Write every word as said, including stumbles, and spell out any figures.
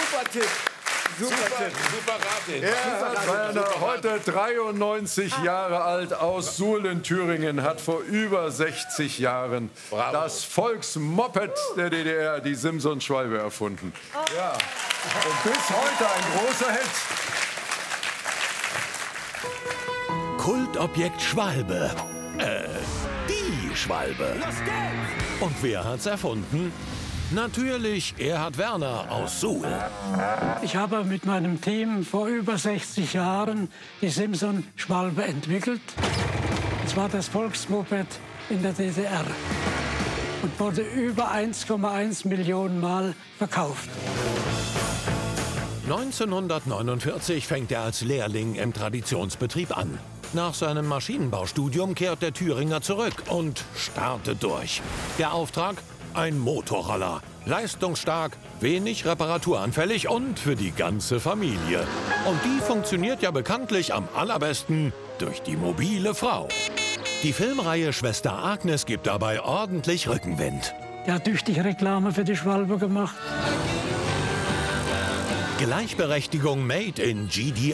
Super Tipp. Super, super Tipp. Super Ratin. Werner, heute dreiundneunzig Jahre alt aus Suhl in Thüringen, hat vor über sechzig Jahren Bravo. das Volksmoped der D D R, die Simson-Schwalbe, erfunden. Oh. Ja. Und bis heute ein großer Hit. Kultobjekt Schwalbe. Äh, die Schwalbe. Und wer hat's erfunden? Natürlich Erhard Werner aus Suhl. Ich habe mit meinem Team vor über sechzig Jahren die Simson-Schwalbe entwickelt. Es war das Volksmoped in der D D R und wurde über eins Komma eins Millionen Mal verkauft. neunzehnhundertneunundvierzig fängt er als Lehrling im Traditionsbetrieb an. Nach seinem Maschinenbaustudium kehrt der Thüringer zurück und startet durch. Der Auftrag? Ein Motorroller. Leistungsstark, wenig reparaturanfällig und für die ganze Familie. Und die funktioniert ja bekanntlich am allerbesten durch die mobile Frau. Die Filmreihe Schwester Agnes gibt dabei ordentlich Rückenwind. Er hat tüchtig Reklame für die Schwalbe gemacht. Gleichberechtigung made in G D